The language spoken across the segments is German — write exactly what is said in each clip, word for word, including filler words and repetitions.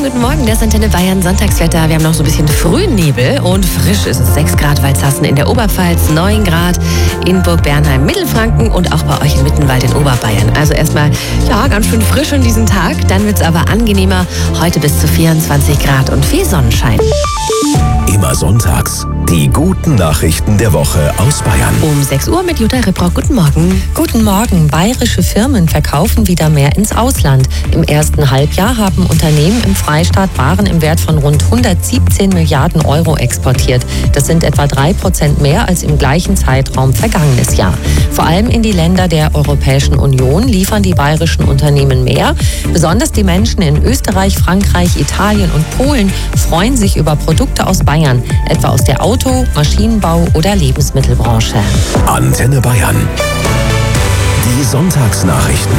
guten Morgen, das ist Antenne Bayern Sonntagswetter. Wir haben noch so ein bisschen Frühnebel und frisch ist es. sechs Grad Walzhassen in der Oberpfalz, neun Grad in Burg Bernheim, Mittelfranken und auch bei euch in Mittenwald in Oberbayern. Also erstmal, ja, ganz schön frisch in diesem Tag. Dann wird es aber angenehmer. Heute bis zu vierundzwanzig Grad und viel Sonnenschein. Immer sonntags die guten Nachrichten der Woche aus Bayern. Um sechs Uhr mit Jutta Ripprock. Guten Morgen. Guten Morgen. Bayerische Firmen verkaufen wieder mehr ins Ausland. Im ersten Halbjahr haben Unternehmen im Freistaat Waren im Wert von rund hundertsiebzehn Milliarden Euro exportiert. Das sind etwa drei Prozent mehr als im gleichen Zeitraum vergangenes Jahr. Vor allem in die Länder der Europäischen Union liefern die bayerischen Unternehmen mehr. Besonders die Menschen in Österreich, Frankreich, Italien und Polen freuen sich über Produkte aus Bayern, etwa aus der Auto-, Maschinenbau- oder Lebensmittelbranche. Antenne Bayern. Die Sonntagsnachrichten.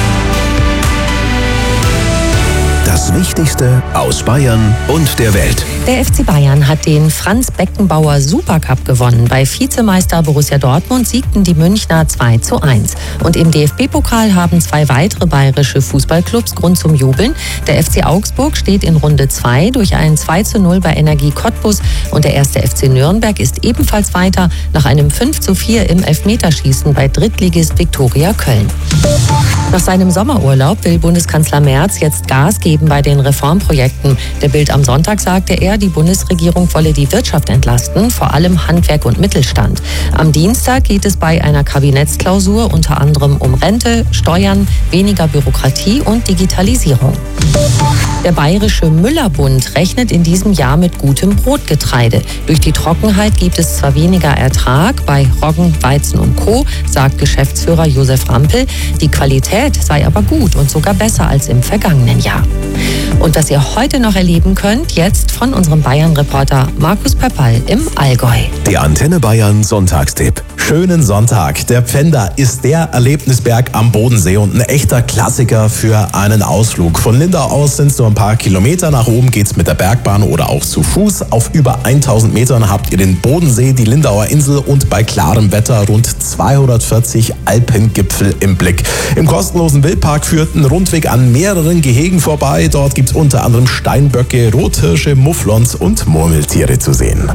Das Wichtigste aus Bayern und der Welt. Der F C Bayern hat den Franz Beckenbauer Supercup gewonnen. Bei Vizemeister Borussia Dortmund siegten die Münchner zwei zu eins. Und im D F B-Pokal haben zwei weitere bayerische Fußballclubs Grund zum Jubeln. Der F C Augsburg steht in Runde zwei durch ein zwei zu null bei Energie Cottbus. Und der erste F C Nürnberg ist ebenfalls weiter nach einem fünf zu vier im Elfmeterschießen bei Drittligist Viktoria Köln. Nach seinem Sommerurlaub will Bundeskanzler Merz jetzt Gas geben bei den Reformprojekten. Der Bild am Sonntag sagte er, die Bundesregierung wolle die Wirtschaft entlasten, vor allem Handwerk und Mittelstand. Am Dienstag geht es bei einer Kabinettsklausur unter anderem um Rente, Steuern, weniger Bürokratie und Digitalisierung. Der Bayerische Müllerbund rechnet in diesem Jahr mit gutem Brotgetreide. Durch die Trockenheit gibt es zwar weniger Ertrag bei Roggen, Weizen und Co., sagt Geschäftsführer Josef Rampel. Die Qualität sei aber gut und sogar besser als im vergangenen Jahr. Und was ihr heute noch erleben könnt, jetzt von unserem Bayern-Reporter Markus Pöppal im Allgäu. Der Antenne Bayern Sonntagstipp. Schönen Sonntag. Der Pfänder ist der Erlebnisberg am Bodensee und ein echter Klassiker für einen Ausflug. Von Lindau aus sind es nur ein paar Kilometer. Nach oben geht's mit der Bergbahn oder auch zu Fuß. Auf über tausend Metern habt ihr den Bodensee, die Lindauer Insel und bei klarem Wetter rund zweihundertvierzig Alpengipfel im Blick. Im kostenlosen Wildpark führt ein Rundweg an mehreren Gehegen vorbei. Dort gibt's unter anderem Steinböcke, Rothirsche, Mufflons und Murmeltiere zu sehen.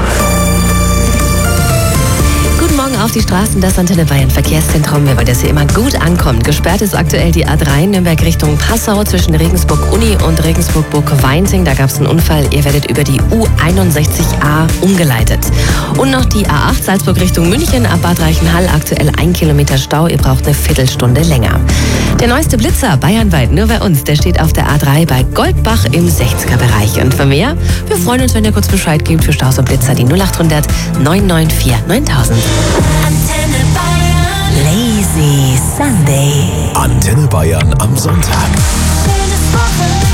Morgen auf die Straßen, das Antenne Bayern Verkehrszentrum. Wir wollen, dass ihr immer gut ankommt. Gesperrt ist aktuell die A drei Nürnberg Richtung Passau zwischen Regensburg-Uni und Regensburg-Burg-Weinting. Da gab es einen Unfall. Ihr werdet über die U einundsechzig A umgeleitet. Und noch die A acht Salzburg Richtung München ab Bad Reichenhall. Aktuell ein Kilometer Stau. Ihr braucht eine Viertelstunde länger. Der neueste Blitzer bayernweit nur bei uns. Der steht auf der A drei bei Goldbach im sechziger Bereich. Und für mehr, wir freuen uns, wenn ihr kurz Bescheid gebt für Staus und Blitzer. Die null acht hundert neun neun vier neuntausend. Antenne Bayern. Lazy Sunday. Antenne Bayern am Sonntag. Schönes Wochenende.